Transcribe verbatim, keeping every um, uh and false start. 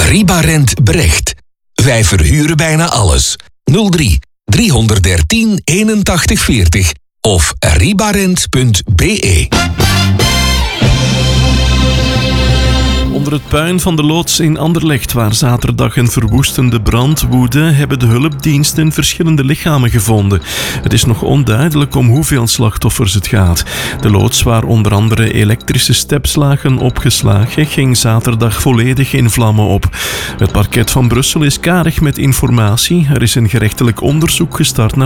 Ribarent Brecht. Wij verhuren bijna alles. nul drie driehonderddertien eenentachtig veertig of ribarent punt be. Onder het puin van de loods in Anderlecht, waar zaterdag een verwoestende brand woedde, hebben de hulpdiensten verschillende lichamen gevonden. Het is nog onduidelijk om hoeveel slachtoffers het gaat. De loods, waar onder andere elektrische steps lagen opgeslagen, ging zaterdag volledig in vlammen op. Het parket van Brussel is karig met informatie. Er is een gerechtelijk onderzoek gestart naar